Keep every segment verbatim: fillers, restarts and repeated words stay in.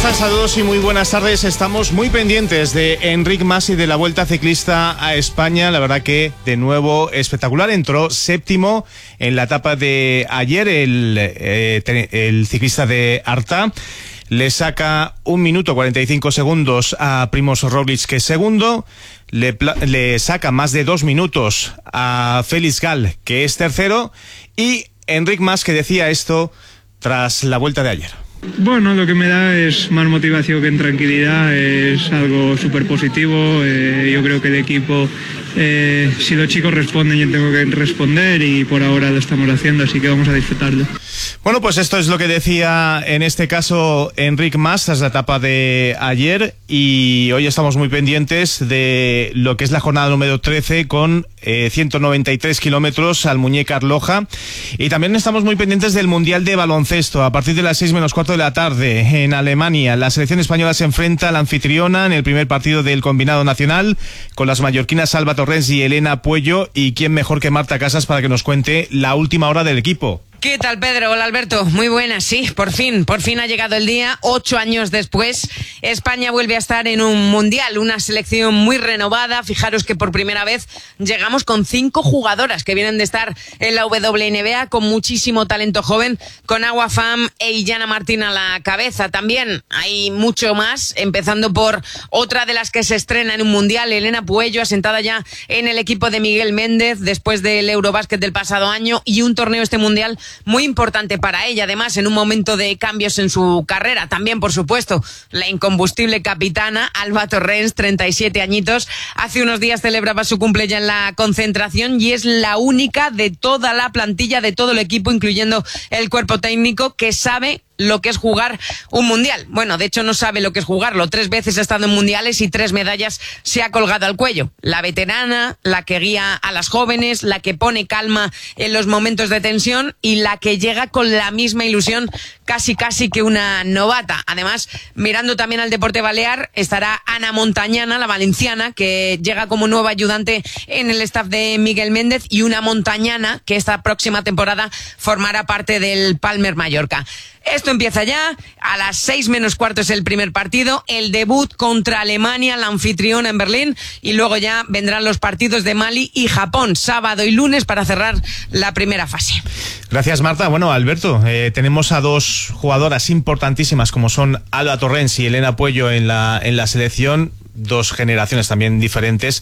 están? Saludos y muy buenas tardes. Estamos muy pendientes de Enric Mas y de la Vuelta Ciclista a España. La verdad que de nuevo espectacular. Entró séptimo en la etapa de ayer el, eh, el ciclista de Artà. Le saca un minuto cuarenta y cinco segundos a Primož Roglič, que es segundo. Le, le saca más de dos minutos a Félix Gall, que es tercero. Y Enric Mas, que decía esto tras la Vuelta de ayer. Bueno, lo que me da es más motivación que en tranquilidad, es algo súper positivo. Eh, yo creo que el equipo, eh, si los chicos responden, yo tengo que responder y por ahora lo estamos haciendo, así que vamos a disfrutarlo. Bueno, pues esto es lo que decía en este caso Enric Mas tras la etapa de ayer, y hoy estamos muy pendientes de lo que es la jornada número trece con eh, ciento noventa y tres kilómetros al Muñeca Arloja, y también estamos muy pendientes del Mundial de Baloncesto. A partir de las seis menos cuarto de la tarde en Alemania, la selección española se enfrenta a la anfitriona en el primer partido del combinado nacional con las mallorquinas Alba Torrens y Elena Puello, y quién mejor que Marta Casas para que nos cuente la última hora del equipo. ¿Qué tal, Pedro? Hola, Alberto. Muy buenas, sí, por fin, por fin ha llegado el día. Ocho años después, España vuelve a estar en un mundial, una selección muy renovada. Fijaros que por primera vez llegamos con cinco jugadoras que vienen de estar en la W N B A, con muchísimo talento joven, con Agua Fam e Illana Martín a la cabeza. También hay mucho más, empezando por otra de las que se estrena en un mundial, Elena Puello, asentada ya en el equipo de Miguel Méndez después del Eurobásquet del pasado año, y un torneo este mundial muy importante para ella, además en un momento de cambios en su carrera. También, por supuesto, la incombustible capitana Alba Torrens, treinta y siete añitos. Hace unos días celebraba su cumple ya en la concentración y es la única de toda la plantilla, de todo el equipo, incluyendo el cuerpo técnico, que sabe lo que es jugar un mundial. Bueno, de hecho no sabe lo que es jugarlo. Tres veces ha estado en mundiales y tres medallas se ha colgado al cuello. La veterana, la que guía a las jóvenes, la que pone calma en los momentos de tensión y la que llega con la misma ilusión casi casi que una novata. Además, mirando también al deporte balear, estará Ana Montañana, la valenciana, que llega como nueva ayudante en el staff de Miguel Méndez, y una montañana que esta próxima temporada formará parte del Palmer Mallorca. Esto empieza ya, a las seis menos cuarto es el primer partido, el debut contra Alemania, la anfitriona en Berlín, y luego ya vendrán los partidos de Mali y Japón, sábado y lunes, para cerrar la primera fase. Gracias, Marta. Bueno, Alberto, eh, tenemos a dos jugadoras importantísimas como son Alba Torrens y Elena Puello en la, en la selección. Dos generaciones también diferentes,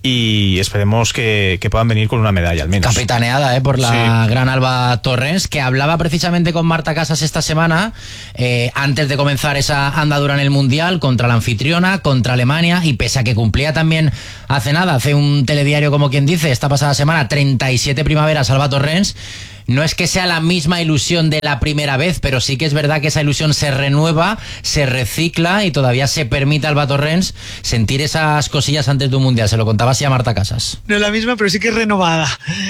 y esperemos que, que puedan venir con una medalla al menos. Capitaneada eh, por la sí. gran Alba Torrens, que hablaba precisamente con Marta Casas esta semana, eh, antes de comenzar esa andadura en el Mundial, contra la anfitriona, contra Alemania, y pese a que cumplía también hace nada, hace un telediario como quien dice, esta pasada semana, treinta y siete primaveras Alba Torrens. No es que sea la misma ilusión de la primera vez, pero sí que es verdad que esa ilusión se renueva, se recicla, y todavía se permite a Alba Torrens sentir esas cosillas antes de un mundial. Se lo contaba así a Marta Casas. No es la misma, pero sí que es renovada.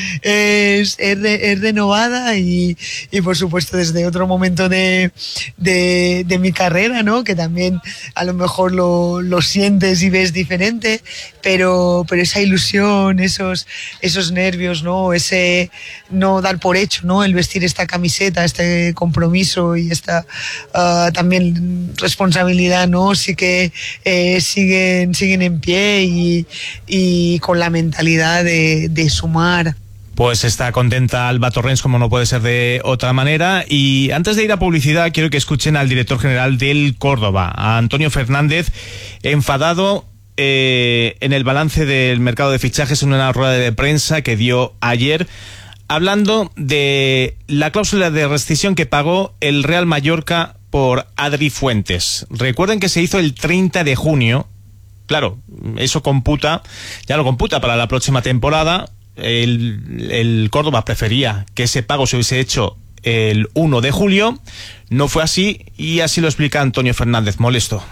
Es, es, de, es renovada y, y, por supuesto, desde otro momento de, de, de mi carrera, ¿no? Que también a lo mejor lo, lo sientes y ves diferente, pero, pero esa ilusión, esos, esos nervios, ¿no? Ese no dar por hecho, ¿no? El vestir esta camiseta, este compromiso y esta uh, también responsabilidad, ¿no? Sí que eh, siguen, siguen en pie y, y con la mentalidad de, de sumar. Pues está contenta Alba Torrens, como no puede ser de otra manera. Y antes de ir a publicidad, quiero que escuchen al director general del Córdoba, a Antonio Fernández, enfadado eh, en el balance del mercado de fichajes en una rueda de prensa que dio ayer, hablando de la cláusula de rescisión que pagó el Real Mallorca por Adri Fuentes. Recuerden que se hizo el treinta de junio. Claro, eso computa, ya lo computa para la próxima temporada. El, el Córdoba prefería que ese pago se hubiese hecho el uno de julio. No fue así, y así lo explica Antonio Fernández, molesto.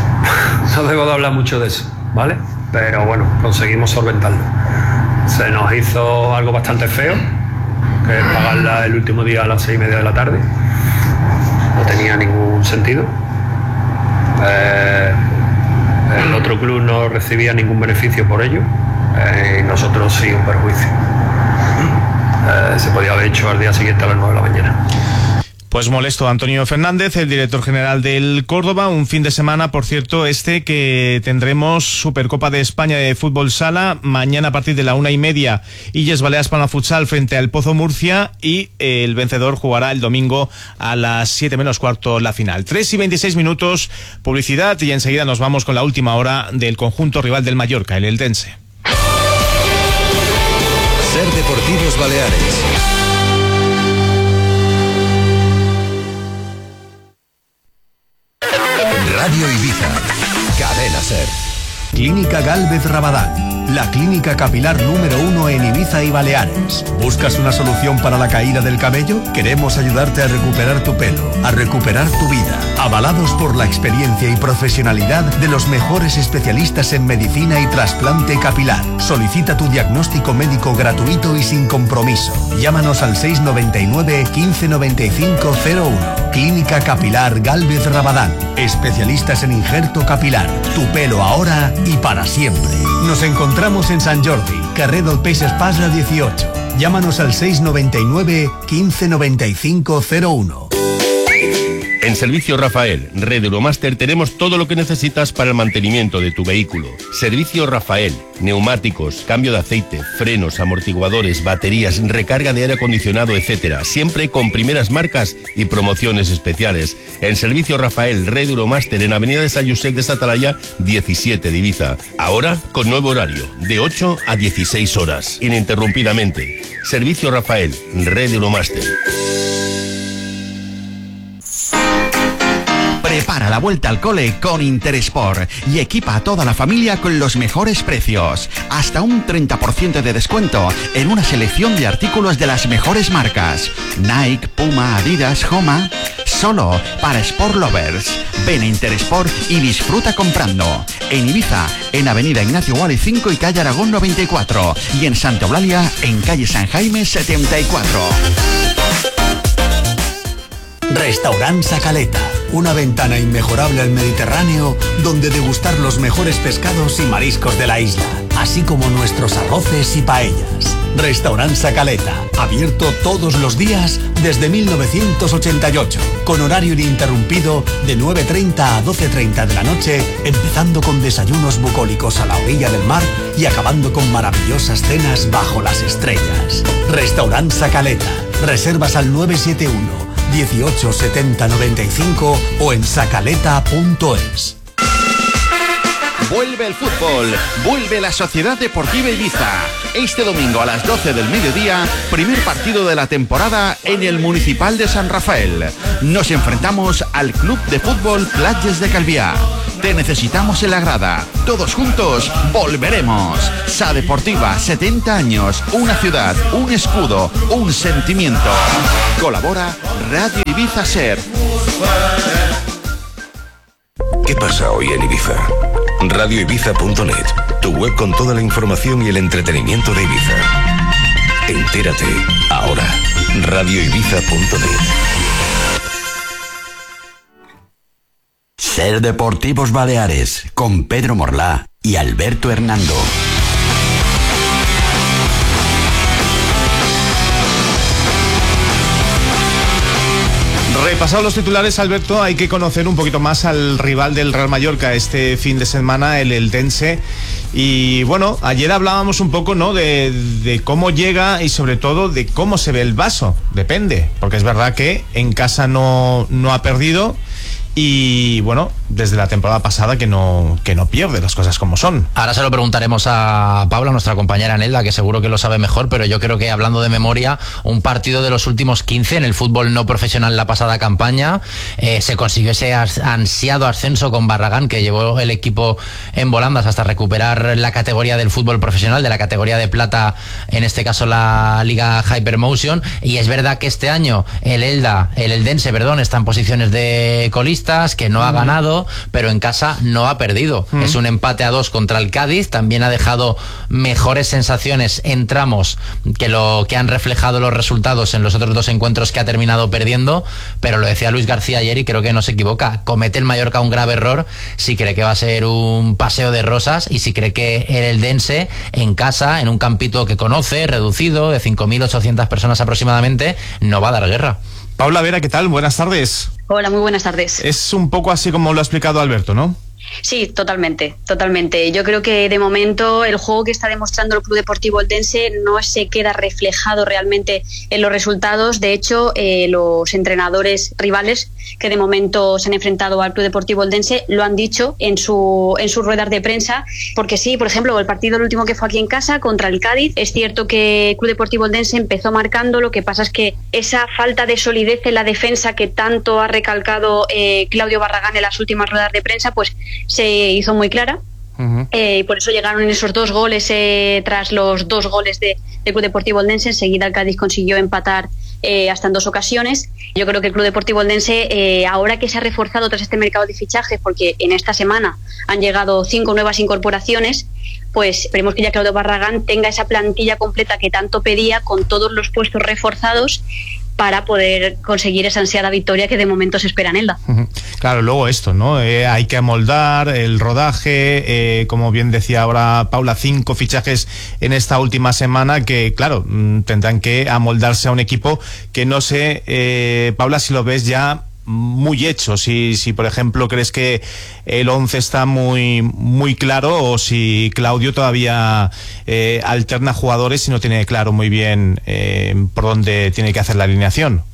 No debo de hablar mucho de eso, ¿vale? Pero bueno, conseguimos solventarlo. Se nos hizo algo bastante feo, que es pagarla el último día a las seis y media de la tarde. No tenía ningún sentido. Eh, el otro club no recibía ningún beneficio por ello, eh, y nosotros sí un perjuicio. Eh, se podía haber hecho al día siguiente a las nueve de la mañana. Pues molesto Antonio Fernández, el director general del Córdoba. Un fin de semana, por cierto, este que tendremos Supercopa de España de Fútbol Sala. Mañana a partir de la una y media, Illes Baleares Palma Futsal frente al Pozo Murcia. Y el vencedor jugará el domingo a las siete menos cuarto la final. tres y veintiséis minutos, publicidad, y enseguida nos vamos con la última hora del conjunto rival del Mallorca, el Eldense. Ser Deportivos Baleares. Radio Ibiza, Cadena Ser. Clínica Gálvez Rabadán, la clínica capilar número uno en Ibiza y Baleares. ¿Buscas una solución para la caída del cabello? Queremos ayudarte a recuperar tu pelo, a recuperar tu vida. Avalados por la experiencia y profesionalidad de los mejores especialistas en medicina y trasplante capilar. Solicita tu diagnóstico médico gratuito y sin compromiso. Llámanos al seis noventa y nueve, quince noventa y cinco cero uno. Clínica Capilar Gálvez Rabadán. Especialistas en injerto capilar. Tu pelo ahora y para siempre. Nos encontramos en Sant Jordi, carrer del Peix Espasa dieciocho. Llámanos al seis noventa y nueve, quince noventa y cinco cero uno. En Servicio Rafael, Red Euromaster, tenemos todo lo que necesitas para el mantenimiento de tu vehículo. Servicio Rafael, neumáticos, cambio de aceite, frenos, amortiguadores, baterías, recarga de aire acondicionado, etcétera. Siempre con primeras marcas y promociones especiales. En Servicio Rafael, Red Euromaster, en Avenida de San Josep de Satalaya, diecisiete de Ibiza. Ahora con nuevo horario, de ocho a dieciséis horas, ininterrumpidamente. Servicio Rafael, Red Euromaster. Prepara la vuelta al cole con Interesport y equipa a toda la familia con los mejores precios. Hasta un treinta por ciento de descuento en una selección de artículos de las mejores marcas. Nike, Puma, Adidas, Homa. Solo para Sport Lovers. Ven a Interesport y disfruta comprando. En Ibiza, en Avenida Ignacio Guali cinco y calle Aragón noventa y cuatro. Y en Santa Eulalia, en calle San Jaime setenta y cuatro. Restaurant Sacaleta, una ventana inmejorable al Mediterráneo donde degustar los mejores pescados y mariscos de la isla, así como nuestros arroces y paellas. Restaurant Sacaleta, abierto todos los días desde mil novecientos ochenta y ocho, con horario ininterrumpido de nueve treinta a doce treinta de la noche, empezando con desayunos bucólicos a la orilla del mar y acabando con maravillosas cenas bajo las estrellas. Restaurant Sacaleta, reservas al nueve siete uno, dieciocho setenta noventa y cinco o en sacaleta punto es. Vuelve el fútbol, vuelve la Sociedad Deportiva Ibiza. Este domingo a las doce del mediodía, primer partido de la temporada en el Municipal de San Rafael. Nos enfrentamos al Club de Fútbol Platges de Calviá. Te necesitamos en la grada. Todos juntos volveremos. Sa Deportiva, setenta años, una ciudad, un escudo, un sentimiento. Colabora Radio Ibiza Ser. ¿Qué pasa hoy en Ibiza? radio ibiza punto net, tu web con toda la información y el entretenimiento de Ibiza. Entérate ahora. radio ibiza punto net. Ser Deportivos Baleares con Pedro Morlá y Alberto Hernando. Repasados los titulares, Alberto, hay que conocer un poquito más al rival del Real Mallorca este fin de semana, el Eldense. Y bueno, ayer hablábamos un poco, ¿no?, de, de cómo llega y sobre todo de cómo se ve el vaso. Depende, porque es verdad que en casa no, no ha perdido. Y bueno, desde la temporada pasada que no, que no pierde, las cosas como son. Ahora se lo preguntaremos a Paula, nuestra compañera Nelda, que seguro que lo sabe mejor, pero yo creo que, hablando de memoria, un partido de los últimos quince en el fútbol no profesional la pasada campaña, eh, se consiguió ese ansiado ascenso con Barragán, que llevó el equipo en volandas hasta recuperar la categoría del fútbol profesional, de la categoría de plata, en este caso la Liga Hypermotion. Y es verdad que este año el Elda, el Eldense, perdón, está en posiciones de colista, que no ha ganado, pero en casa no ha perdido. Mm. Es un empate a dos contra el Cádiz. También ha dejado mejores sensaciones en tramos que lo que han reflejado los resultados en los otros dos encuentros que ha terminado perdiendo. Pero lo decía Luis García ayer y creo que no se equivoca. Comete el Mallorca un grave error si cree que va a ser un paseo de rosas y si cree que el Eldense en casa, en un campito que conoce, reducido, de cinco mil ochocientas personas aproximadamente, no va a dar guerra. Paula Vera, ¿qué tal? Buenas tardes. Hola, muy buenas tardes. Es un poco así como lo ha explicado Alberto, ¿no? Sí, totalmente, totalmente. Yo creo que de momento el juego que está demostrando el Club Deportivo Eldense no se queda reflejado realmente en los resultados. De hecho, eh, los entrenadores rivales que de momento se han enfrentado al Club Deportivo Eldense lo han dicho en su en sus ruedas de prensa, porque sí, por ejemplo, el partido el último que fue aquí en casa contra el Cádiz, es cierto que el Club Deportivo Eldense empezó marcando, lo que pasa es que esa falta de solidez en la defensa que tanto ha recalcado eh, Claudio Barragán en las últimas ruedas de prensa, pues se hizo muy clara. Uh-huh. Eh, y por eso llegaron esos dos goles eh, tras los dos goles de, de Club Deportivo Eldense. Enseguida el Cádiz consiguió empatar eh, hasta en dos ocasiones. Yo creo que el Club Deportivo Eldense, eh, ahora que se ha reforzado tras este mercado de fichajes, porque en esta semana han llegado cinco nuevas incorporaciones, pues esperemos que ya Claudio Barragán tenga esa plantilla completa que tanto pedía, con todos los puestos reforzados, para poder conseguir esa ansiada victoria que de momento se espera en Elda. Claro, luego esto, ¿no? Eh, hay que amoldar el rodaje, eh, como bien decía ahora Paula, cinco fichajes en esta última semana que, claro, tendrán que amoldarse a un equipo que no sé, eh, Paula, si lo ves ya muy hecho, si, si por ejemplo crees que el once está muy muy claro, o si Claudio todavía eh, alterna jugadores y no tiene claro muy bien eh, por dónde tiene que hacer la alineación.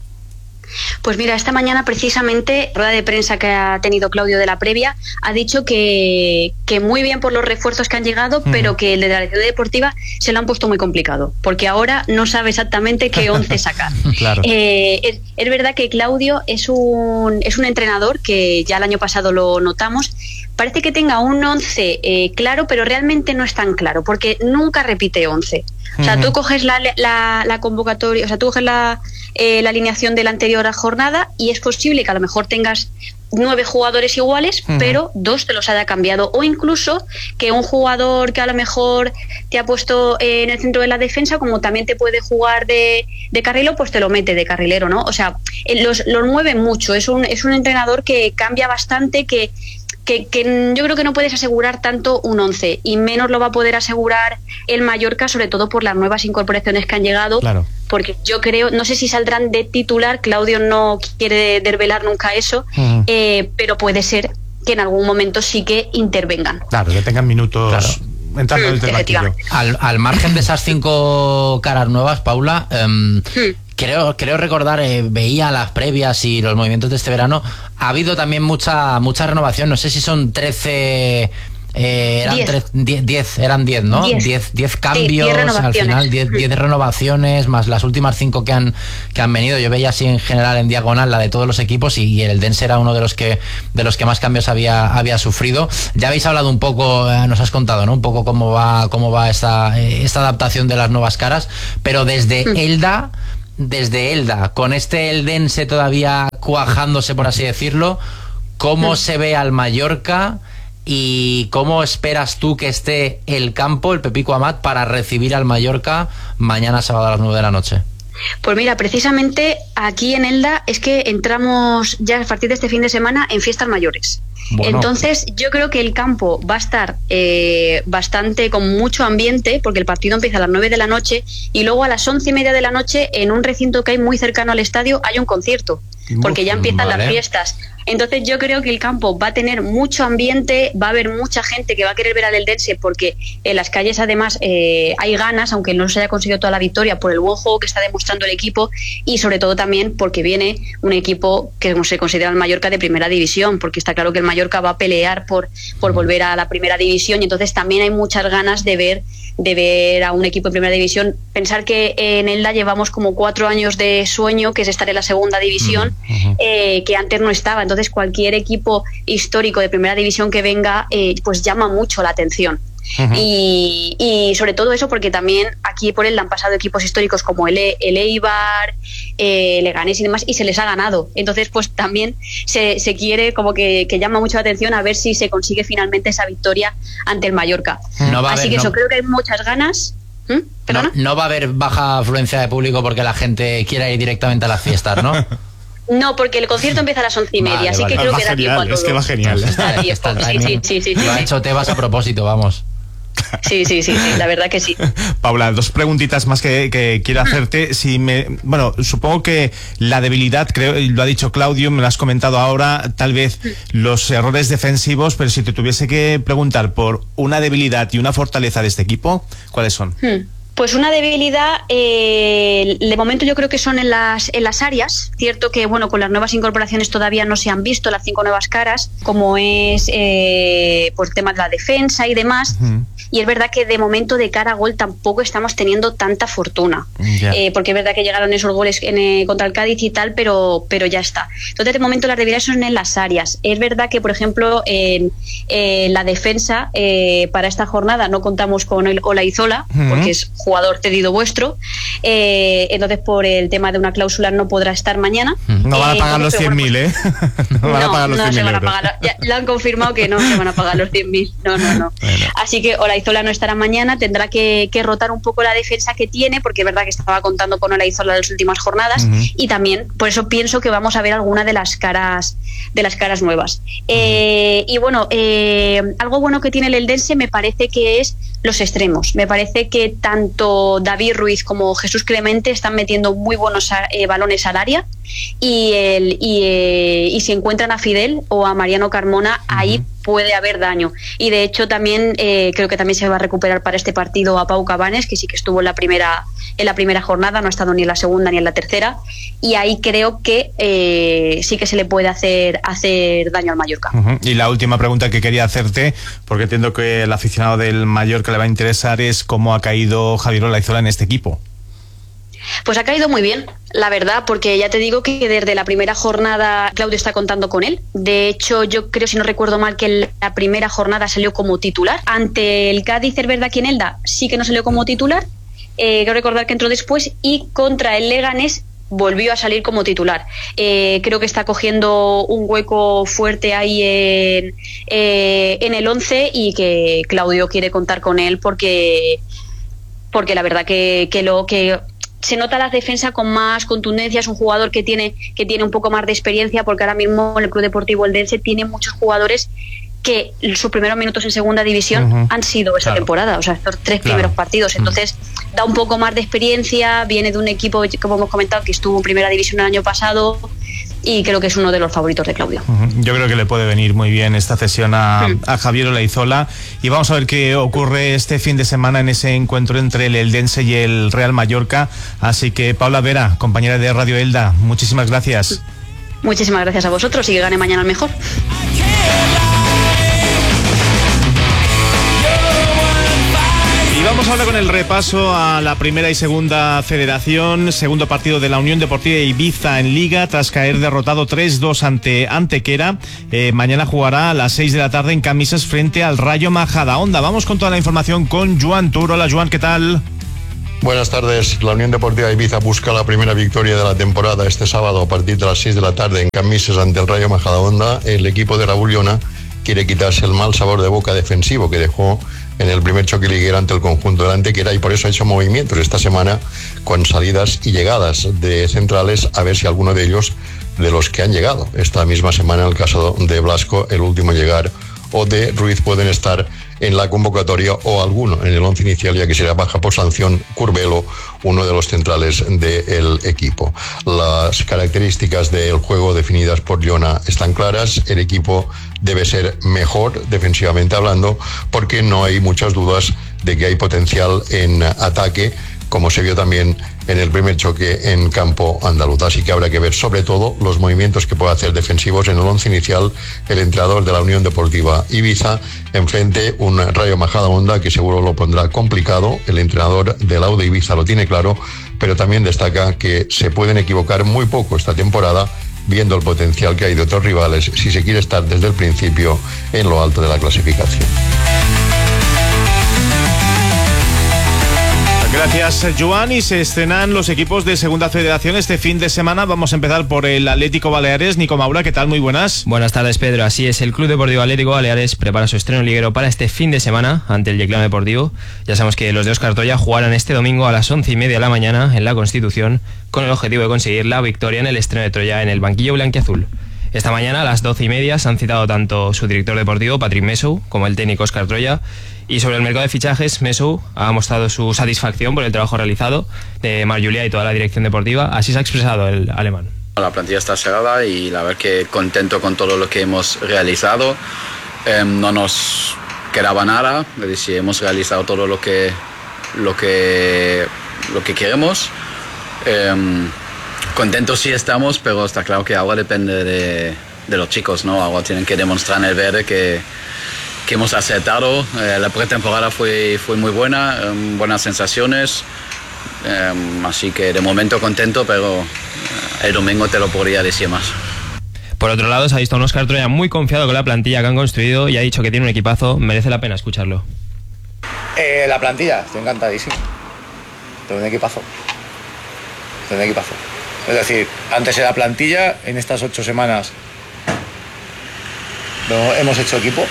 Pues mira, esta mañana precisamente, rueda de prensa que ha tenido Claudio de la previa, ha dicho que, que muy bien por los refuerzos que han llegado, uh-huh. pero que el de la dirección deportiva se lo han puesto muy complicado, porque ahora no sabe exactamente qué once sacar. Claro. Eh, es, es verdad que Claudio es un, es un entrenador que ya el año pasado lo notamos, parece que tenga un once eh, claro, pero realmente no es tan claro, porque nunca repite once. O sea, uh-huh. tú coges la, la, la convocatoria, o sea, tú coges la, eh, la alineación de la anterior jornada y es posible que a lo mejor tengas nueve jugadores iguales, uh-huh. pero dos te los haya cambiado, o incluso que un jugador que a lo mejor te ha puesto eh, en el centro de la defensa, como también te puede jugar de, de carrilero, pues te lo mete de carrilero, ¿no? O sea, eh, los, los mueve mucho, es un, es un entrenador que cambia bastante, que Que, que yo creo que no puedes asegurar tanto un once, y menos lo va a poder asegurar el Mallorca, sobre todo por las nuevas incorporaciones que han llegado, claro. Porque yo creo, no sé si saldrán de titular, Claudio no quiere desvelar nunca eso, uh-huh. eh, pero puede ser que en algún momento sí que intervengan. Claro, que tengan minutos... Claro. Entrando desde el banquillo. Al, al margen de esas cinco caras nuevas, Paula, eh, hmm. creo, creo recordar, eh, veía las previas y los movimientos de este verano, ha habido también mucha mucha renovación, no sé si son trece... Eh, eran diez, eran diez, ¿no? diez cambios, sí, al final diez renovaciones, más las últimas cinco que han que han venido. Yo veía así en general en diagonal la de todos los equipos, y, y el Eldense era uno de los que de los que más cambios había había sufrido. Ya habéis hablado un poco, eh, nos has contado, ¿no? Un poco cómo va cómo va esta esta adaptación de las nuevas caras, pero desde mm. Elda, desde Elda, con este Eldense todavía cuajándose, por así decirlo, ¿cómo mm. se ve al Mallorca? ¿Y cómo esperas tú que esté el campo, el Pepico Amat, para recibir al Mallorca mañana sábado a las nueve de la noche? Pues mira, precisamente aquí en Elda es que entramos ya a partir de este fin de semana en fiestas mayores. Bueno. Entonces yo creo que el campo va a estar eh, bastante con mucho ambiente, porque el partido empieza a las nueve de la noche y luego a las once y media de la noche, en un recinto que hay muy cercano al estadio, hay un concierto, porque ya empiezan vale. las fiestas. Entonces yo creo que el campo va a tener mucho ambiente, va a haber mucha gente que va a querer ver al Eldense, porque en las calles además eh, hay ganas, aunque no se haya conseguido toda la victoria, por el buen juego que está demostrando el equipo, y sobre todo también porque viene un equipo que se considera el Mallorca de primera división, porque está claro que el Mallorca va a pelear por, por volver a la primera división, y entonces también hay muchas ganas de ver de ver a un equipo en primera división. Pensar que en Elda llevamos como cuatro años de sueño, que es estar en la segunda división, uh-huh. eh, que antes no estaba. Entonces cualquier equipo histórico de primera división que venga, eh, pues llama mucho la atención. Uh-huh. y, y sobre todo eso porque también aquí por él han pasado equipos históricos como el, el Eibar, eh, Leganés y demás, y se les ha ganado. Entonces pues también se, se quiere como que, que llama mucho la atención a ver si se consigue finalmente esa victoria ante el Mallorca. No va Así haber, que eso, no, creo que hay muchas ganas. ¿Mm? No, no va a haber baja afluencia de público porque la gente quiera ir directamente a las fiestas, ¿no? No, porque el concierto empieza a las once y media, vale, así vale. que creo va que da genial, tiempo a todo. Es que va genial. Está, está, está, sí, sí, sí, sí, Lo ha hecho Tebas a propósito, vamos. Sí, sí, sí, sí, la verdad que sí. Paula, dos preguntitas más que, que quiero hacerte. Si me, bueno, supongo que la debilidad, creo, lo ha dicho Claudio, me lo has comentado ahora, tal vez los errores defensivos, pero si te tuviese que preguntar por una debilidad y una fortaleza de este equipo, ¿cuáles son? Hmm. Pues una debilidad, eh, de momento yo creo que son en las, en las áreas. Cierto que, bueno, con las nuevas incorporaciones todavía no se han visto las cinco nuevas caras, como es eh, pues el tema de la defensa y demás. Uh-huh. Y es verdad que de momento de cara a gol tampoco estamos teniendo tanta fortuna. Yeah. Eh, porque es verdad que llegaron esos goles en, eh, contra el Cádiz y tal, pero, pero ya está. Entonces de momento las debilidades son en las áreas. Es verdad que, por ejemplo, en eh, la defensa, eh, para esta jornada no contamos con el Olaizola, uh-huh. porque es jugador cedido vuestro, eh, entonces por el tema de una cláusula no podrá estar mañana. No van a pagar eh, los cien mil, ¿eh? No van a pagar los no, no se van a pagar, ya, ya han confirmado que no se van a pagar los cien mil, no, no, no. Bueno. Así que Olaizola no estará mañana, tendrá que, que rotar un poco la defensa que tiene, porque es verdad que estaba contando con Olaizola en las últimas jornadas, uh-huh. y también por eso pienso que vamos a ver alguna de las caras de las caras nuevas. Uh-huh. Eh, y bueno, eh, algo bueno que tiene el Eldense me parece que es los extremos. Me parece que tanto David Ruiz como Jesús Clemente están metiendo muy buenos eh, balones al área, y, el, y, eh, y si encuentran a Fidel o a Mariano Carmona, uh-huh. ahí puede haber daño. Y de hecho también eh, creo que también se va a recuperar para este partido a Pau Cabanes, que sí que estuvo en la primera en la primera jornada, no ha estado ni en la segunda ni en la tercera, y ahí creo que eh, sí que se le puede hacer hacer daño al Mallorca. Uh-huh. Y la última pregunta que quería hacerte, porque entiendo que el aficionado del Mallorca le va a interesar, es cómo ha caído Javier Olaizola en este equipo. Pues ha caído muy bien, la verdad, porque ya te digo que desde la primera jornada Claudio está contando con él. De hecho, yo creo, si no recuerdo mal, que en la primera jornada salió como titular. Ante el Cádiz, es verdad que en Elda sí que no salió como titular, eh, quiero recordar que entró después, y contra el Leganés volvió a salir como titular. Eh, creo que está cogiendo un hueco fuerte ahí en, eh, en el once, y que Claudio quiere contar con él porque, porque la verdad que, que lo que... se nota la defensa con más contundencia. Es un jugador que tiene que tiene un poco más de experiencia, porque ahora mismo el Club Deportivo Eldense tiene muchos jugadores que sus primeros minutos en segunda división uh-huh. han sido esta claro. temporada, o sea, estos tres claro. primeros partidos. Entonces uh-huh. da un poco más de experiencia, viene de un equipo, como hemos comentado, que estuvo en primera división el año pasado, y creo que es uno de los favoritos de Claudio. Uh-huh. Yo creo que le puede venir muy bien esta cesión a, uh-huh. a Javier Olaizola, y vamos a ver qué ocurre este fin de semana en ese encuentro entre el Eldense y el Real Mallorca. Así que, Paula Vera, compañera de Radio Elda, muchísimas gracias. Muchísimas gracias a vosotros, y que gane mañana el mejor. Y vamos ahora con el repaso a la primera y segunda federación. Segundo partido de la Unión Deportiva Ibiza en Liga, tras caer derrotado tres dos ante Antequera. Eh, mañana jugará a las seis de la tarde en Camisas frente al Rayo Majadahonda. Vamos con toda la información con Joan Tur. Hola, Joan, ¿qué tal? Buenas tardes. La Unión Deportiva Ibiza busca la primera victoria de la temporada este sábado a partir de las seis de la tarde en Camisas ante el Rayo Majadahonda. El equipo de Raúl Llona quiere quitarse el mal sabor de boca defensivo que dejó en el primer choque liguero ante el conjunto de Antequera, y por eso ha hecho movimientos esta semana con salidas y llegadas de centrales, a ver si alguno de ellos, de los que han llegado esta misma semana, en el caso de Blasco, el último llegar, o de Ruiz, pueden estar en la convocatoria, o alguno en el once inicial, ya que será baja por sanción Curbelo, uno de los centrales del equipo. Las características del juego definidas por Llona están claras. El equipo debe ser mejor defensivamente hablando, porque no hay muchas dudas de que hay potencial en ataque, como se vio también en el primer choque en campo andaluz. Así que habrá que ver sobre todo los movimientos que puede hacer defensivos en el once inicial el entrenador de la Unión Deportiva Ibiza, enfrente un Rayo Majadahonda que seguro lo pondrá complicado. El entrenador del Aude Ibiza lo tiene claro, pero también destaca que se pueden equivocar muy poco esta temporada, viendo el potencial que hay de otros rivales, si se quiere estar desde el principio en lo alto de la clasificación. Gracias, Joan. Y se estrenan los equipos de Segunda Federación este fin de semana. Vamos a empezar por el Atlético Baleares. Nico Maura, ¿qué tal? Muy buenas. Buenas tardes, Pedro. Así es, el Club Deportivo Atlético Baleares prepara su estreno liguero para este fin de semana ante el Yeclano Deportivo. Ya sabemos que los de Óscar Toya jugarán este domingo a las once y media de la mañana en la Constitución, con el objetivo de conseguir la victoria en el estreno de Troya en el banquillo blanquiazul. Esta mañana a las doce y media se han citado tanto su director deportivo, Patrick Mesou, como el técnico Óscar Troya, Y sobre el mercado de fichajes, Mesut ha mostrado su satisfacción por el trabajo realizado de Marc Julià y toda la dirección deportiva. Así se ha expresado el alemán. La plantilla está cerrada y la verdad que contento con todo lo que hemos realizado. Eh, no nos quedaba nada, es decir, hemos realizado todo lo que, lo que, lo que queremos. Eh, contentos sí estamos, pero está claro que ahora depende de, de los chicos, ¿no? Ahora tienen que demostrar en el verde que que hemos acertado. Eh, la pretemporada fue, fue muy buena, eh, buenas sensaciones, eh, así que de momento contento, pero eh, el domingo te lo podría decir más. Por otro lado, se ha visto a un Óscar Troya muy confiado con la plantilla que han construido y ha dicho que tiene un equipazo. Merece la pena escucharlo. Eh, la plantilla, estoy encantadísimo. Tengo un equipazo. Tengo un equipazo. Es decir, antes era plantilla, en estas ocho semanas no, hemos hecho equipo.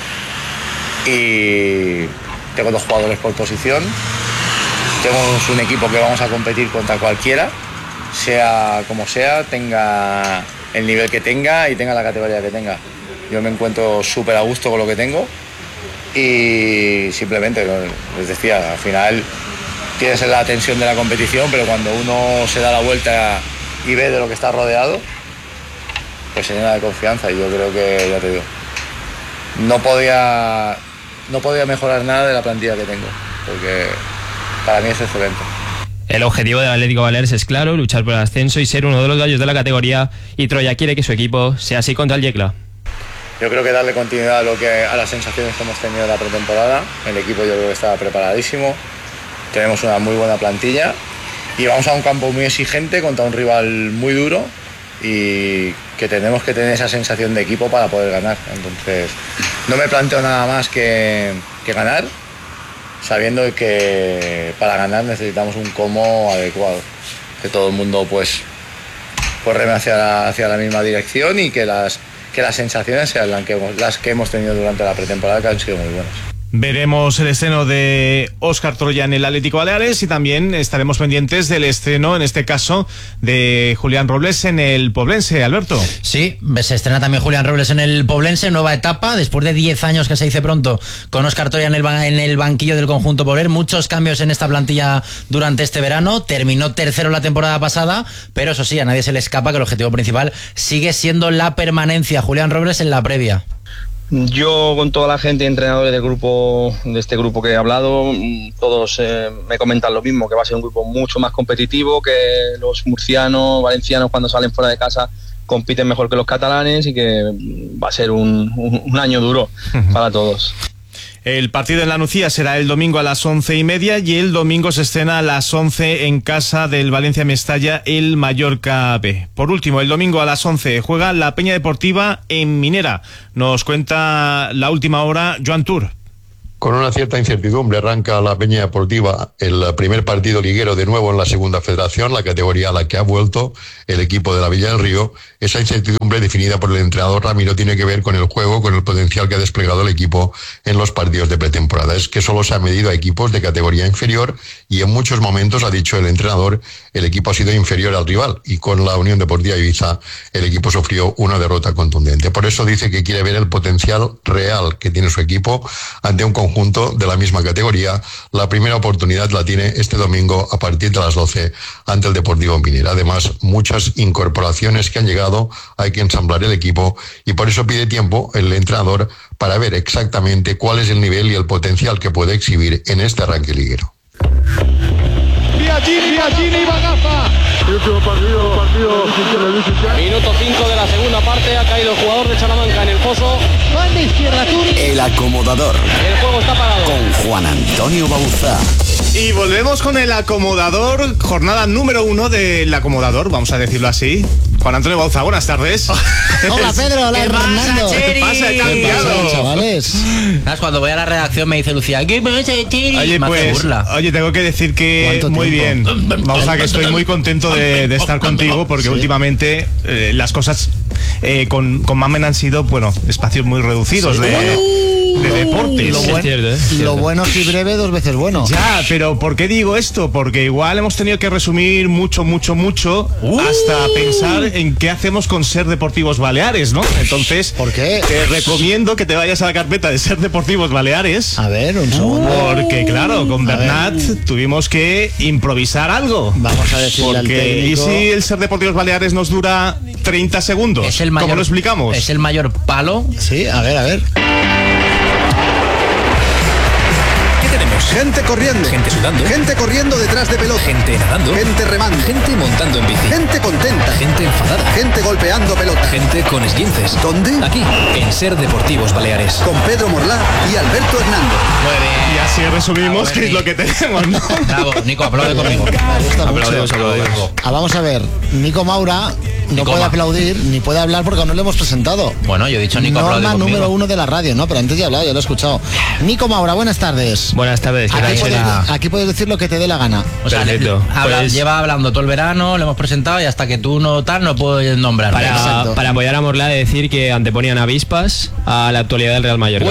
Y tengo dos jugadores por posición. Tenemos un equipo que vamos a competir contra cualquiera, sea como sea, tenga el nivel que tenga y tenga la categoría que tenga. Yo me encuentro súper a gusto con lo que tengo y simplemente, les decía, al final tienes la tensión de la competición, pero cuando uno se da la vuelta y ve de lo que está rodeado, pues se llena de confianza y yo creo que, ya te digo, no podía... No podía mejorar nada de la plantilla que tengo, porque para mí es excelente. El objetivo del Atlético Baleares es claro, luchar por el ascenso y ser uno de los gallos de la categoría, y Troya quiere que su equipo sea así contra el Yecla. Yo creo que darle continuidad a, lo que, a las sensaciones que hemos tenido en la pretemporada. El equipo yo creo que estaba preparadísimo, tenemos una muy buena plantilla y vamos a un campo muy exigente contra un rival muy duro y que tenemos que tener esa sensación de equipo para poder ganar. Entonces no me planteo nada más que, que ganar, sabiendo que para ganar necesitamos un cómo adecuado, que todo el mundo pues, pues reme hacia la, hacia la misma dirección y que las, que las sensaciones sean las que, hemos, las que hemos tenido durante la pretemporada, que han sido muy buenas. Veremos el estreno de Óscar Troya en el Atlético Baleares y también estaremos pendientes del estreno, en este caso, de Julián Robles en el Poblense. Alberto. Sí, se estrena también Julián Robles en el Poblense, nueva etapa, después de diez años que se dice pronto, con Óscar Troya en el, en el banquillo del conjunto Pobler. Muchos cambios en esta plantilla durante este verano. Terminó tercero la temporada pasada, pero eso sí, a nadie se le escapa que el objetivo principal sigue siendo la permanencia. Julián Robles en la previa. Yo con toda la gente y entrenadores del grupo, de este grupo que he hablado, todos eh, me comentan lo mismo, que va a ser un grupo mucho más competitivo, que los murcianos, valencianos cuando salen fuera de casa compiten mejor que los catalanes y que va a ser un, un, un año duro para todos. El partido en la Nucía será el domingo a las once y media y el domingo se estrena a las once en casa del Valencia Mestalla el Mallorca B. Por último, el domingo a las once juega la Peña Deportiva en Minera. Nos cuenta la última hora Joan Tur. Con una cierta incertidumbre arranca la Peña Deportiva el primer partido liguero de nuevo en la segunda federación, la categoría a la que ha vuelto el equipo de la Villa del Río. Esa incertidumbre definida por el entrenador Ramiro tiene que ver con el juego, con el potencial que ha desplegado el equipo en los partidos de pretemporada. Es que solo se ha medido a equipos de categoría inferior y en muchos momentos, ha dicho el entrenador, el equipo ha sido inferior al rival y con la Unión Deportiva Ibiza el equipo sufrió una derrota contundente. Por eso dice que quiere ver el potencial real que tiene su equipo ante un conjunto de la misma categoría. La primera oportunidad la tiene este domingo a partir de las doce ante el Deportivo Minera. Además, muchas incorporaciones que han llegado, hay que ensamblar el equipo y por eso pide tiempo el entrenador para ver exactamente cuál es el nivel y el potencial que puede exhibir en este arranque liguero. Biagini, Biagini, Bagaza. Último partido, partido. Minuto cinco de la segunda parte, ha caído el jugador de Salamanca en el foso. Banda izquierda, Turi. El acomodador. El juego está parado. Con Juan Antonio Bauzá. Y volvemos con el acomodador, jornada número uno del acomodador, vamos a decirlo así. Juan Antonio Bauzá, buenas tardes. Hola Pedro, hola Fernando. ¿Qué pasa, He cambiado? ¿Qué pasa, chavales? ¿Sabes? Cuando voy a la redacción me dice Lucía, ¿qué pasa, Cheri? Oye, pues, oye, tengo que decir que muy bien. Bauzá, que estoy muy contento de, de estar contigo porque ¿sí? últimamente eh, las cosas eh, con, con Mamen han sido, bueno, espacios muy reducidos ¿sí? de... de de deportes. Lo, buen, cierto, ¿eh? lo bueno si breve, dos veces bueno. Ya, pero ¿por qué digo esto? Porque igual hemos tenido que resumir mucho, mucho, mucho uh. hasta pensar en qué hacemos con Ser Deportivos Baleares, ¿no? Entonces, ¿por qué? Te recomiendo que te vayas a la carpeta de Ser Deportivos Baleares. A ver, un segundo. Porque, claro, con Bernat tuvimos que improvisar algo. Vamos a decirle al técnico. ¿Y si el Ser Deportivos Baleares nos dura treinta segundos? Es el mayor, ¿Cómo lo explicamos? Es el mayor palo. Sí, a ver, a ver. Gente corriendo. Gente sudando. Gente corriendo detrás de pelota. Gente nadando. Gente remando. Gente montando en bici. Gente contenta. Gente enfadada. Gente golpeando pelota. Gente con esguinces. ¿Dónde? Aquí, en Ser Deportivos Baleares. Con Pedro Morlá y Alberto Hernández. Muy bien. Y así resumimos qué es lo que tenemos, ¿no? Bravo, Nico, aplaude conmigo. Aplaudimos, aplaudimos. Ah, vamos a ver, Nico Maura no Nico puede Ma. aplaudir ni puede hablar porque aún no le hemos presentado. Bueno, yo he dicho Nico, aplaude Norma conmigo. número uno de la radio, ¿no? Pero antes ya he hablado, ya lo he escuchado. Nico Maura, buenas tardes. Buenas tardes. ¿Qué Aquí tal? puedes, aquí puedes decir lo que te dé la gana. O sea, Perfecto. le- habla- Pues- lleva hablando todo el verano, le hemos presentado y hasta que tú no tal no puedo nombrar. Para, para apoyar a Morla, de decir que anteponían avispas a la actualidad del Real Mallorca.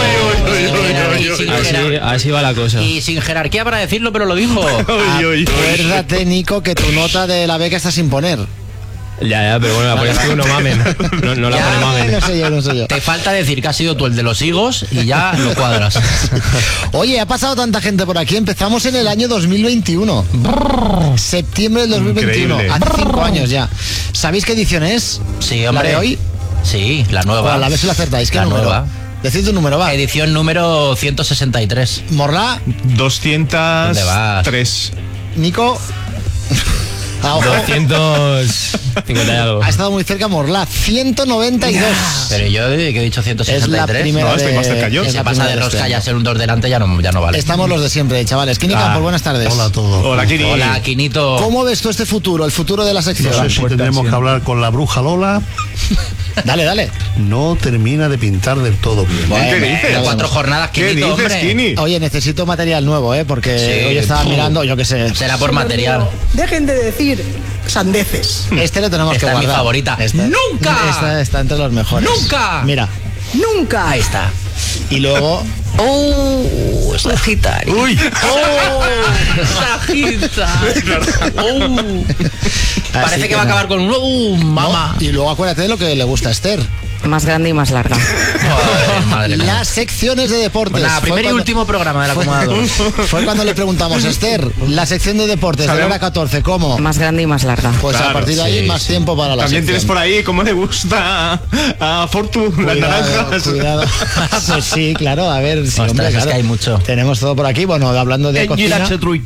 Así, así va la cosa. Y sin jerarquía para decirlo, pero lo dijo. Acuérdate, Nico, que tu nota de la beca está sin poner. Ya, ya, pero bueno, la pones tú, no mamen. No, no la Ya, pone mamen. No sé yo, no sé yo. Te falta decir que has sido tú el de los higos y ya lo cuadras. Oye, ha pasado tanta gente por aquí. Empezamos en el año dos mil veintiuno. Septiembre del dos mil veintiuno. Increíble. Hace cinco años ya. ¿Sabéis qué edición es? Sí, ¿La hombre. de hoy? Sí, la nueva. Bueno, a ver si lo acertáis. ¿Qué La número? nueva. Decid tu número, va. Edición número ciento sesenta y tres. Morla, doscientos ¿Dónde vas? tres. Nico. Ah, ojo. doscientos cincuenta y algo. Ha estado muy cerca Morla, ciento noventa y dos. Pero yo que he dicho ciento sesenta y tres. Es la primera No, estoy de- más cerca yo. es Se la pasa primera de de rosca este y a año. ser un dos delante ya no, ya no vale. Estamos los de siempre, chavales. Kini Ah. Campos, buenas tardes. Hola a todos. Hola, Kini. Hola, Quinito. ¿Cómo ves tú este futuro, el futuro de la sección? No sé si tendremos que hablar con la bruja Lola. Dale, dale. No termina de pintar del todo bien. Bueno, ¿Qué dices? ya Cuatro veremos. jornadas, ¿Qué Quinito, dices, hombre. Kini? Oye, necesito material nuevo, ¿eh? Porque Sí. hoy estaba Pum. mirando, yo qué sé. Será por material. Dejen de decir sandeces. Este lo tenemos Esta que es mi guardar. favorita. Esta- ¡Nunca! Esta está entre los mejores. ¡Nunca! Mira. Nunca. Ahí está. Y luego. ¡Oh! Sagitario. Uy. ¡Oh! Sagitario. ¡Oh! Parece Así que va a no. acabar con un ¡uh! ¡Mamá! No, y luego acuérdate de lo que le gusta a Esther. Más grande y más larga. Joder, madre mía. Las secciones de deportes. Pues nada, Fue primer y cuando- último programa del fue- acomodador. Fue cuando le preguntamos, Esther, la sección de deportes de la hora catorce, ¿cómo? Más grande y más larga. Pues a Claro, partir de ahí sí, más sí. tiempo para la También tienes sección. por ahí cómo le gusta a Fortu las Cuidado, naranjas. cuidado. Pues sí, claro, a ver, sí, Ostras, hombre, es claro. que hay mucho. Tenemos todo por aquí, bueno, hablando de cocina.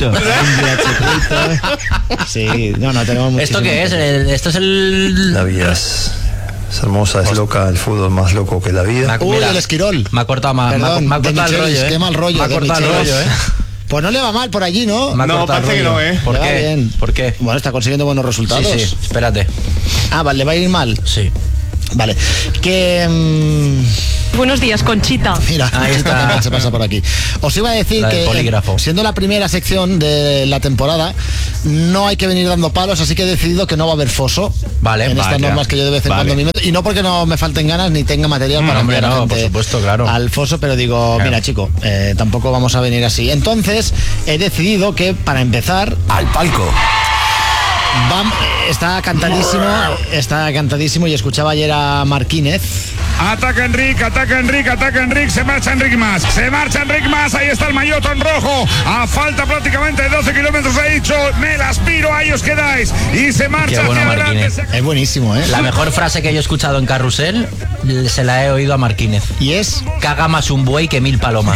Sí, no, no, tenemos muchísimo. ¿Esto qué es? El- Esto es el... La vida es, es hermosa, es loca, el fútbol más loco que la vida. Uy, Mira, el esquirol. Me ha cortado, ma- me ha- Perdón, me ha de cortado el Michelis, rollo, ¿eh? qué mal rollo. Me ha de cortado el Michelis. rollo, ¿eh? Pues no le va mal por allí, ¿no? Me ha No, cortado el parece que rollo. no, ¿eh? ¿Por Le va qué? bien. ¿Por qué? Bueno, está consiguiendo buenos resultados. Sí, sí, espérate. Ah, vale, le va a ir mal. Sí. Vale. Que. mm, Buenos días, Conchita. Mira, Ahí esto está. también se pasa por aquí. Os iba a decir La del que, polígrafo. eh, siendo la primera sección de la temporada, no hay que venir dando palos, así que he decidido que no va a haber foso. Vale, en estas vaya. normas que yo de vez en Vale. cuando me meto. Y no porque no me falten ganas ni tenga material Mm, para hombre, enviar a no, gente por supuesto, claro. al foso, pero digo, Claro. mira, chico, eh, tampoco vamos a venir así. Entonces, he decidido que para empezar. Al palco. Vam- está cantadísimo, está cantadísimo y escuchaba ayer a Marquínez. Ataca Enric, ataca Enric, ataca Enric, se marcha Enric más, se marcha Enric más, ahí está el maillot en rojo, a falta prácticamente de doce kilómetros he dicho, me las piro, ahí os quedáis, y se marcha Qué bueno, hacia adelante. Marquínez. Es buenísimo, ¿eh? La mejor frase que yo he escuchado en Carrusel se la he oído a Marquínez. ¿Y es? Caga más un buey que mil palomas.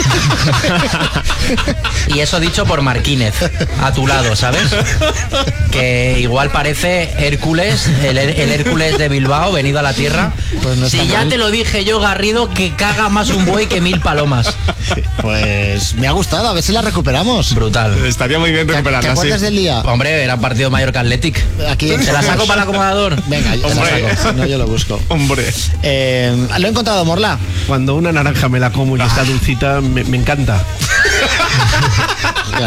Y eso dicho por Marquínez, a tu lado, ¿sabes? Que igual parece Hércules, el, el Hércules de Bilbao, venido a la tierra. Pues no está si ya mal. te lo dije yo, Garrido, que caga más un buey que mil palomas. Pues me ha gustado, a ver si la recuperamos. Brutal. Estaría muy bien ¿Te, recuperarla, ¿te acuerdas sí. del día? Hombre, era partido Mallorca Athletic. Aquí ¿Se la saco para el acomodador? Venga, yo te la Hombre. saco, si no yo lo busco. Hombre. Eh, lo he encontrado, Morla. Cuando una naranja me la como y está dulcita, me, me encanta. Claro.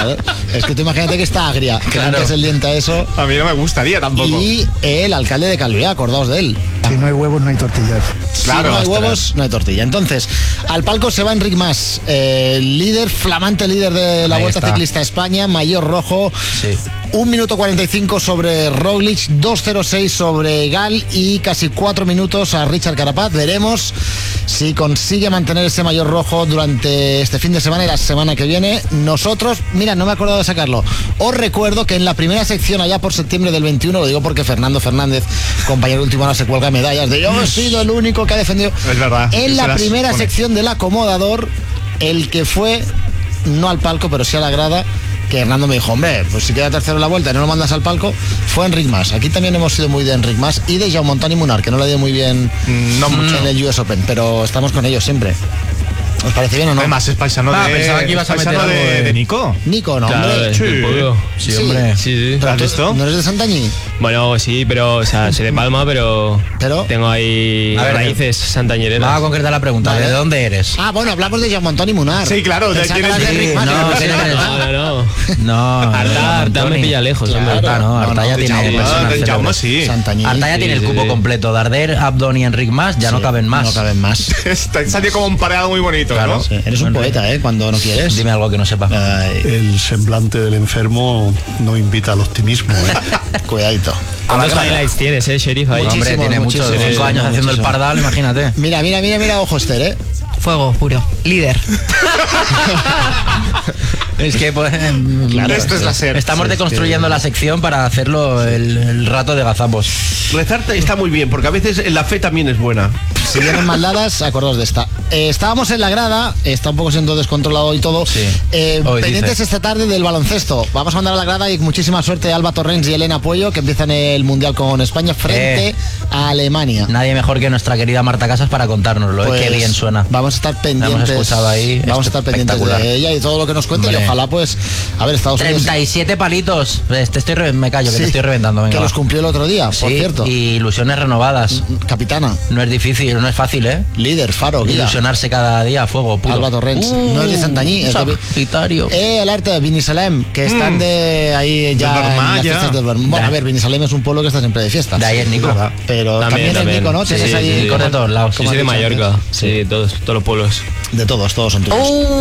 Es que tú imagínate que está agria, que Claro. limpias el diente a eso. A mí no me gustaría tampoco. Y el alcalde de Calviá, acordaos de él. Si no hay huevos, no hay tortillas. Si no hay huevos, no hay tortilla. Entonces, al palco se va Enric Mas, eh, líder, flamante líder de la Ahí Vuelta está. Ciclista a España, maillot rojo. Sí. un minuto cuarenta y cinco sobre Roglic, dos cero seis sobre Gal y casi cuatro minutos a Richard Carapaz. Veremos si consigue mantener ese maillot rojo durante este fin de semana y la semana que viene. Nosotros, mira, no me acuerdo de sacarlo. Os recuerdo que en la primera sección, allá por septiembre del veintiuno, lo digo porque Fernando Fernández, compañero último, ahora se cuelga medallas de yo he sido el único que ha defendido. Es verdad. En se la las primera pone. sección del acomodador, el que fue, no al palco, pero sí a la grada, que Hernando me dijo, hombre, pues si queda tercero en la vuelta y no lo mandas al palco, fue Enric Mas. Aquí también hemos sido muy de Enric Mas y de Jaume Antoni Munar, que no le dio muy bien no mucho. en el U S Open, pero estamos con ellos siempre. ¿Os parece bien o no? Además es paisano Ah, de... pensaba que ibas a paisano meter algo de, de- de Nico. Nico, no, Claro, hombre. de- Sí. del pueblo. Sí, Sí. hombre. Sí, sí. ¿Pero ¿Has tú visto? ¿No eres de Santañí? Bueno, sí, pero, o sea, soy de Palma, pero, Pero- tengo ahí A ver, raíces santañereras. Vamos a concretar la pregunta. Vale. ¿De dónde eres? Ah, bueno, hablamos de Jaume Antoni Munar. Sí, claro, de Pensaba quién que es- eras de sí, Enric Mas, no, que ¿quién sé. eres? No, no, no. No, Arta, Arta me pilla lejos, hombre. Arta no, Arta No, ya no, tiene Jaume, personas de Jaume célebres. sí. Santañí. Arta ya Sí, tiene el sí, cupo sí. completo. Darder, Abdon y Enric Mas ya no Sí, caben más. No caben más. Está- Salió como un pareado muy bonito, Claro. ¿no? Sí, eres un Enric. poeta, ¿eh? Cuando no quieres. Dime algo que no sepa. Ay, El semblante del enfermo no invita al optimismo. ¿eh? cuidadito. ¿Cuántos highlights tienes, eh, Sheriff? Ahí? Muchísimo. Hombre, tiene muchos, muchísimo, cinco años haciendo el muchísimo. pardal, imagínate. Mira, mira, mira, mira, ojo Esther, ¿eh? Fuego puro. Líder. Es que, pues, Claro, Esto es la SER. estamos Sí, deconstruyendo la sección para hacerlo el, el rato de gazapos. Rezarte está muy bien, porque a veces la fe también es buena. Si vienen mal dadas, acordaos de esta. Eh, estábamos en la grada, está un poco siendo descontrolado y todo. Sí. Eh, Hoy pendientes dice. esta tarde del baloncesto. Vamos a mandar a la grada y muchísima suerte a Alba Torrens y Elena Puello, que empiezan el Mundial con España frente Eh. a Alemania. Nadie mejor que nuestra querida Marta Casas para contárnoslo. ¿eh? Pues, Qué bien suena. Vamos a estar pendientes. hemos escuchado ahí, Vamos a estar pendientes espectacular. de ella y todo lo que nos cuente. Hombre. Y ojalá, pues, a ver, Estados Unidos. treinta y siete palitos. Pues, Te estoy re- me callo, que Sí, te estoy reventando. Venga, que va. los cumplió el otro día, por Sí, cierto. y ilusiones renovadas. Capitana, No es difícil, no es fácil, ¿eh? líder, faro, guía. Ilusionarse cada día a fuego puro. Alba Torrens. Uh, No es de Santañí, es de... Sagitario. Eh, alerta, Binissalem, que están de ahí ya Del en Vermà, las ya. fiestas del Vermà. Bueno, a ver, Binissalem es un pueblo que está siempre de fiestas. De ahí es Nico. Pero también, También, es también. Nico, ¿no? Sí, Tienes sí, ahí sí. Nico de todos lados. Sí, como soy de has dicho Mallorca. antes. Sí, todos, todos los pueblos. De todos, todos son tuyos.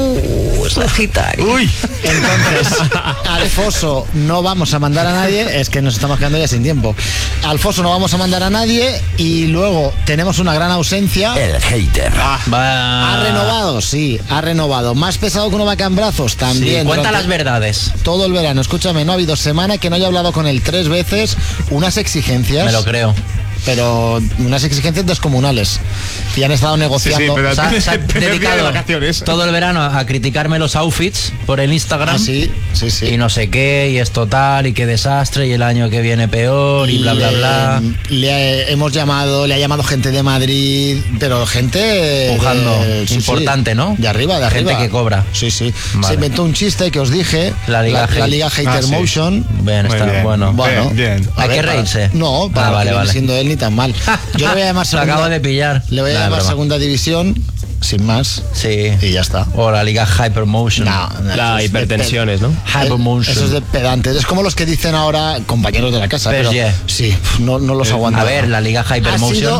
Uh, Sagitario. Uy, Entonces, al Foso no vamos a mandar a nadie, es que nos estamos quedando ya sin tiempo. Al Foso no vamos a mandar a nadie y luego tenemos una gran ausencia. El hater. Va. Ha renovado, sí, ha renovado. Más pesado que una vaca en brazos, Sí, también. cuenta durante las verdades. Todo el verano, escúchame, no ha habido semana que no haya hablado con él tres veces, unas exigencias. Me lo creo. Pero unas exigencias descomunales. Y han estado negociando. pero- Se ha, se ha Primer día de dedicado vacaciones. todo el verano a criticarme los outfits por el Instagram. Ah, sí, sí, sí. Y no sé qué, y es total, y qué desastre, y el año que viene peor, y bla, bla, Le- bla. Le ha- hemos llamado, le ha llamado gente de Madrid, pero gente Pujando. de- sí, Importante, sí. ¿no? De arriba, de Gente arriba. que cobra. Sí, sí. Vale. Se inventó un chiste que os dije. La Liga la, Hate. Liga Hater Ah, sí. Motion. Bien, Muy está bien. bueno. Bueno, Bien, bien. a Hay ver, que para- reírse. No, para Ah, lo vale, que viene vale. siendo él ni tan mal. Yo le voy a llamar Lo segunda, acabo de pillar. le voy a Nah, llamar broma. segunda división, sin más. Sí. Y ya está. O la Liga Hypermotion. No, no, eso La es de hipertensiones, ¿no? pe- Hypermotion. Eso es de pedantes. Es como los que dicen ahora compañeros de la casa. Pero Pero, yeah. sí, no, no los aguanto. A ver, la Liga Ha Hypermotion. sido